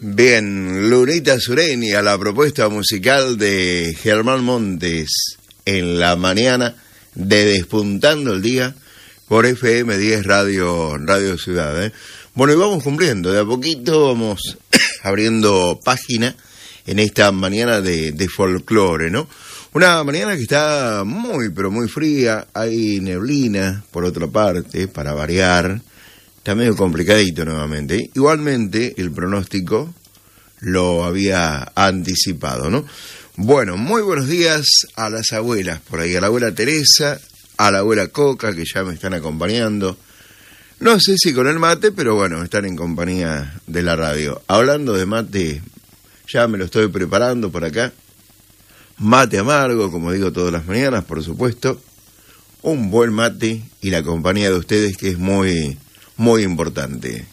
Bien, Lunita Sureña, la propuesta musical de Germán Montes en la mañana de Despuntando el Día por FM 10 Radio Ciudad. Bueno, y vamos cumpliendo, de a poquito vamos abriendo página en esta mañana de folclore, ¿no? Una mañana que está muy, pero muy fría, hay neblina, por otra parte, para variar. Está medio complicadito nuevamente. Igualmente, el pronóstico lo había anticipado, ¿no? Bueno, muy buenos días a las abuelas por ahí, a la abuela Teresa, a la abuela Coca, que ya me están acompañando. No sé si con el mate, pero bueno, están en compañía de la radio. Hablando de mate, ya me lo estoy preparando por acá. Mate amargo, como digo todas las mañanas, por supuesto. Un buen mate y la compañía de ustedes, que es muy, muy importante.